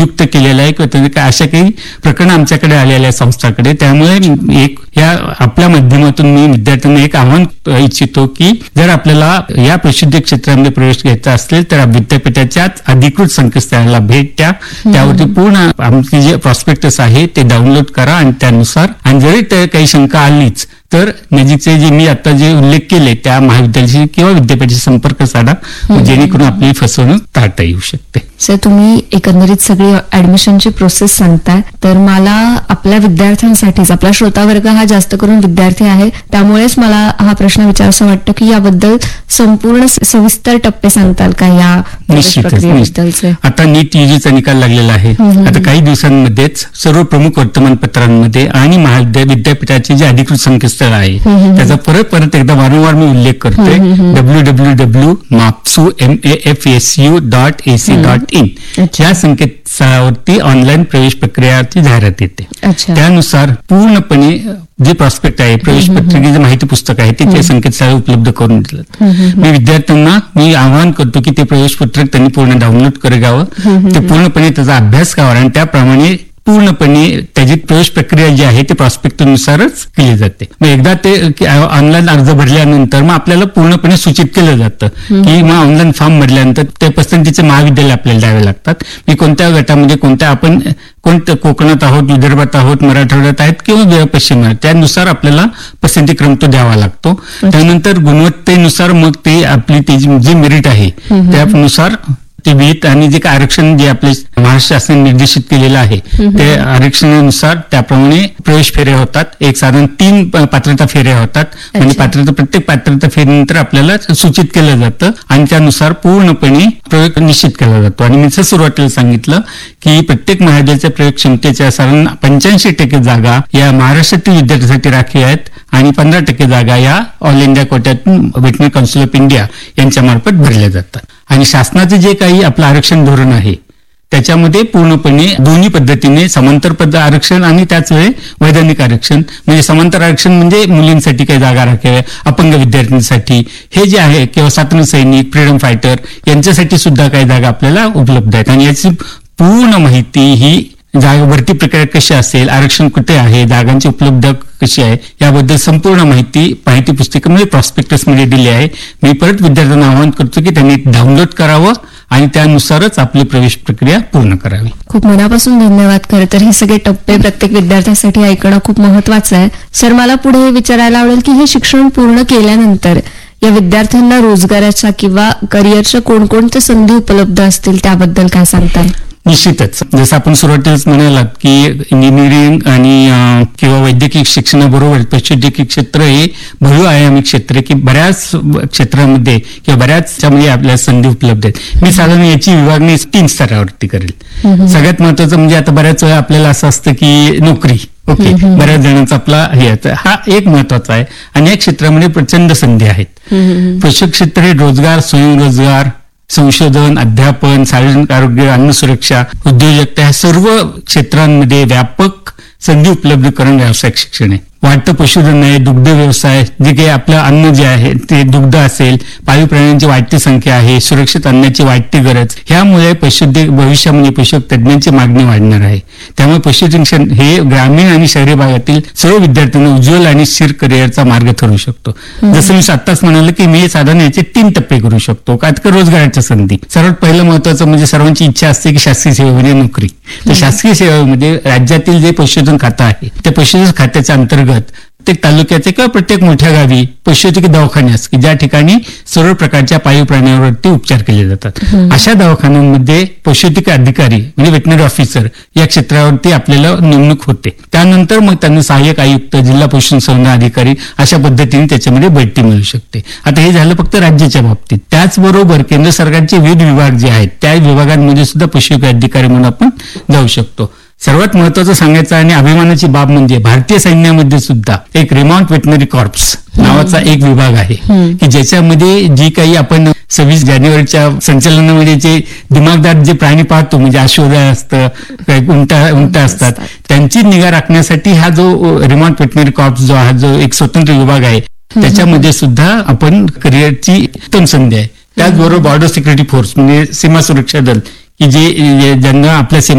उद्युक्त केलेलं आहे किंवा अशा काही प्रकरणं आमच्याकडे आलेल्या आहे संस्थाकडे. त्यामुळे एक या आपल्या माध्यमातून मी विद्यार्थ्यांना एक आव्हान इच्छितो की जर आपल्याला या प्रसिद्धी क्षेत्रामध्ये प्रवेश घ्यायचा असेल तर विद्यापीठाच्याच अधिकृत संकेतस्थळाला भेट द्या. त्यावरती पूर्ण आमचे जे प्रॉस्पेक्टस आहे ते डाउनलोड करा आणि त्यानुसार, आणि जरी काही शंका आलीच तर नजीकचे जे मी आता जे उल्लेख केले त्या महाविद्यालयाशी किंवा विद्यापीठाशी संपर्क साधा, जेणेकरून आपली फसवणूक टाळता येऊ शकते. सर, तुम्ही एकंदरीत सगळी ऍडमिशनची प्रोसेस सांगताय, तर मला आपल्या विद्यार्थ्यांसाठीच, आपला श्रोतावर्ग हा जास्त करून विद्यार्थी आहे, त्यामुळेच मला हा प्रश्न विचारायचं वाटतं की याबद्दल संपूर्ण सविस्तर टप्पे सांगताल का या प्रक्रियेबद्दलचे? आता नीट यूजीचा निकाल लागलेला आहे. आता काही दिवसांमध्येच सर्व प्रमुख वर्तमानपत्रांमध्ये आणि विद्यापीठाचे जे अधिकृत संकेतस्थळ आहे त्याचा परत एकदा वारंवार मी उल्लेख करतोय, www.mafsu.ac.in या संकेतस्थळावरती ऑनलाईन प्रवेश प्रक्रियाची जाहिरात येते. त्यानुसार पूर्णपणे जे प्रॉस्पेक्ट आहे, प्रवेश पत्रिकेचे माहिती पुस्तक आहे ते त्या संकेतस्थळावर उपलब्ध करून दिलं. मी विद्यार्थ्यांना आवाहन करतो की ते प्रवेश पत्रक त्यांनी पूर्ण डाउनलोड करावं, ते पूर्णपणे त्याचा अभ्यास करावा आणि त्याप्रमाणे पूर्णपणे त्याची प्रवेश प्रक्रिया जी आहे ती प्रॉस्पेक्टनुसारच केली जाते. मग एकदा ते ऑनलाईन अर्ज भरल्यानंतर मग आपल्याला पूर्णपणे सूचित केलं जातं की मग ऑनलाईन फॉर्म भरल्यानंतर ते पसंतीचे महाविद्यालय आपल्याला द्यावे लागतात. मी कोणत्या गटामध्ये आपण कोणत्या कोकणात आहोत, विदर्भात आहोत, मराठवाड्यात आहेत किंवा पश्चिम आहेत, त्यानुसार आपल्याला पसंती क्रम तो द्यावा लागतो. त्यानंतर गुणवत्तेनुसार मग ते आपली जे मेरिट आहे त्यानुसार ते विहित आणि जे काही आरक्षण जे आपले महाराष्ट्र शासनाने निर्देशित केलेलं आहे ते आरक्षणानुसार त्याप्रमाणे प्रवेश फेऱ्या होतात. एक साधारण 3 पात्रता फेऱ्या होतात. म्हणजे प्रत्येक पात्रता फेरीनंतर आपल्याला सूचित केलं जातं आणि त्यानुसार पूर्णपणे प्रयोग निश्चित केला जातो. आणि मी सुरुवातीला सांगितलं की प्रत्येक महाविद्यालयाच्या प्रयोग क्षमतेच्या साधारण 85% जागा या महाराष्ट्रातील विद्यार्थ्यांसाठी राखीव आहेत आणि 15% जागा या ऑल इंडिया कोट्यातून व्हेटरनरी काउन्सिल ऑफ इंडिया यांच्या मार्फत भरल्या जातात. आणि शासनाचे जे काही आपलं आरक्षण धोरण आहे त्याच्यामध्ये पूर्णपणे दोन्ही पद्धतीने समांतर आरक्षण आणि त्याच वेळी वैधानिक आरक्षण, म्हणजे समांतर आरक्षण म्हणजे मुलींसाठी काही जागा राखाव्या, अपंग विद्यार्थ्यांसाठी हे जे आहे किंवा स्वातंत्र्य सैनिक, फ्रीडम फायटर यांच्यासाठी सुद्धा काही जागा आपल्याला उपलब्ध आहेत. आणि याची पूर्ण माहिती ही जागा भरती प्रक्रिया कशी असेल, आरक्षण कुठे आहे, जागांची उपलब्ध कशी आहे याबद्दल संपूर्ण माहिती पुस्तिकेमध्ये प्रॉस्पेक्टस मध्ये दिली आहे. मी परत विद्यार्थ्यांना आवाहन करतो की त्यांनी डाउनलोड करावं आणि त्यानुसारच आपली प्रवेश प्रक्रिया पूर्ण करावी. खूप मनापासून धन्यवाद. खरं तर हे सगळे टप्पे प्रत्येक विद्यार्थ्यासाठी ऐकणं खूप महत्वाचं आहे. सर, मला पुढे विचारायला आवडेल की हे शिक्षण पूर्ण केल्यानंतर या विद्यार्थ्यांना रोजगाराच्या किंवा करिअरच्या कोणकोणत्या संधी उपलब्ध असतील त्याबद्दल काय सांगताल? निश्चितच, जसं आपण सुरुवातीलाच म्हणालात की इंजिनिअरिंग आणि किंवा वैद्यकीय शिक्षणाबरोबर प्रौद्योगिकी क्षेत्र हे बहुआयामी क्षेत्र की बऱ्याच क्षेत्रामध्ये किंवा बऱ्याच आपल्याला संधी उपलब्ध आहेत. मी साधारण याची विभागणी 3 स्तरावरती करेल. सगळ्यात महत्वाचं म्हणजे आता बऱ्याच वेळा आपल्याला असं असतं की नोकरी, ओके, बऱ्याच जणांचा आपला हा एक महत्वाचा आहे आणि या क्षेत्रामध्ये प्रचंड संधी आहेत. प्रशिक्षण क्षेत्र हे रोजगार, स्वयंरोजगार, संशोधन, अध्यापन, सार्वजनिक आरोग्य, अन्न सुरक्षा, उद्योजकता या सर्व क्षेत्रांमध्ये व्यापक संधी उपलब्ध करून व्यावसायिक शिक्षण आहे. वाढतं पशुधन आहे, दुग्ध व्यवसाय, जे काही आपलं अन्न जे आहे ते दुग्ध असेल, पाळीव प्राण्यांची वाढती संख्या आहे, सुरक्षित अन्नाची वाढती गरज, ह्यामुळे भविष्यामध्ये पशु तज्ञांची मागणी वाढणार आहे. त्यामुळे पशु शिक्षण हे ग्रामीण आणि शहरी भागातील सर्व विद्यार्थ्यांना उज्ज्वल आणि स्थिर करिअरचा मार्ग ठरू शकतो. जसं मी आत्ताच म्हणालो की मी साधारण याचे 3 टप्पे करू शकतो. का तर रोजगाराच्या संधी, सर्वात पहिलं महत्वाचं म्हणजे सर्वांची इच्छा असते की शासकीय सेवेमध्ये नोकरी. तर शासकीय सेवेमध्ये राज्यातील जे पशुधन खातं आहे त्या पशुधन खात्याच्या अंतर्गत प्रत्येक तालुक्याचे किंवा प्रत्येक मोठ्या गावी पशुवैद्यकीय दवाखाने असतात की ज्या ठिकाणी सर्व प्रकारच्या पाळीव प्राण्यांवरती उपचार केले जातात. अशा दवाखान्यांमध्ये पशुवैद्यकीय अधिकारी म्हणजे व्हेटरनरी ऑफिसर या क्षेत्रावरती आपल्याला नेमणूक होते. त्यानंतर मग त्यांना सहाय्यक आयुक्त, जिल्हा पशुसंवर्धन अधिकारी अशा पद्धतीने त्याच्यामध्ये बढती मिळू शकते. आता हे झालं फक्त राज्याच्या बाबतीत. त्याचबरोबर केंद्र सरकारचे विविध विभाग जे आहेत त्या विभागांमध्ये सुद्धा पशुवैद्यकीय अधिकारी म्हणून आपण जाऊ शकतो. सर्वात महत्वाचं सांगायचं आणि अभिमानाची बाब म्हणजे भारतीय सैन्यामध्ये सुद्धा एक रिमाउंट व्हेटरनरी कॉर्प्स नावाचा एक विभाग आहे की ज्याच्यामध्ये जी काही आपण 26 जानेवारीच्या संचलनामध्ये जे दिमागदार जे प्राणी पाहतो म्हणजे अश्वदळ असतं, उंट असतात, त्यांची निगा राखण्यासाठी हा जो रिमाउंट व्हेटरनरी कॉर्प्स जो हा जो एक स्वतंत्र विभाग आहे त्याच्यामध्ये सुद्धा आपण करिअरची उत्तम संधी आहे. त्याचबरोबर बॉर्डर सिक्युरिटी फोर्स म्हणजे सीमा सुरक्षा दल की जे ज्यांना आपल्या